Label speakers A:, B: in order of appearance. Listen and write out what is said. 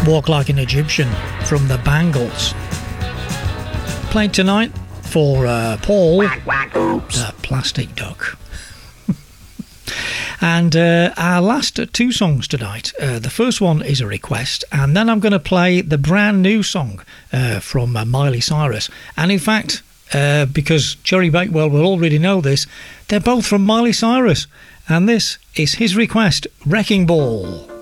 A: Walk Like an Egyptian from the Bangles. Played tonight for Paul, the Plastic Duck. And our last two songs tonight. The first one is a request, and then I'm going to play the brand new song from Miley Cyrus. And in fact, because Jerry Bakewell will already know this, they're both from Miley Cyrus. And this is his request, Wrecking Ball.